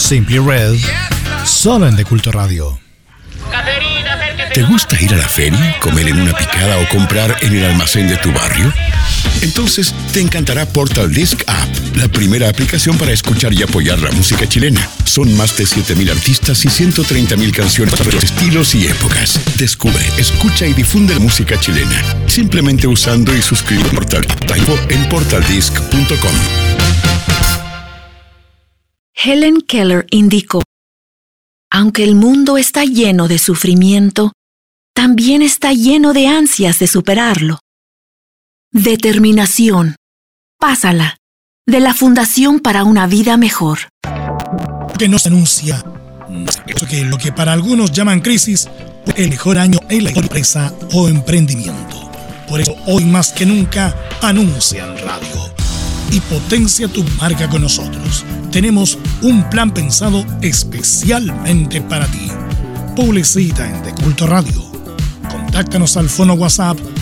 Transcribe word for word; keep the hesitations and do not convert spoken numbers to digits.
Simply Red, solo en De Culto Radio. ¿Te gusta ir a la feria, comer en una picada o comprar en el almacén de tu barrio? Entonces te encantará Portal Disc App, la primera aplicación para escuchar y apoyar la música chilena. Son más de siete mil artistas y ciento treinta mil canciones para los estilos y épocas. Descubre, escucha y difunde la música chilena, simplemente usando y suscribiendo Portal en portal disc punto com. Helen Keller indicó: aunque el mundo está lleno de sufrimiento, también está lleno de ansias de superarlo. Determinación. Pásala. De la Fundación para una Vida Mejor. Que nos anuncia que lo que para algunos llaman crisis, el mejor año en la empresa o emprendimiento. Por eso, hoy más que nunca, anuncia en radio y potencia tu marca con nosotros. Tenemos un plan pensado especialmente para ti. Publicita en De Culto Radio. Contáctanos al fono WhatsApp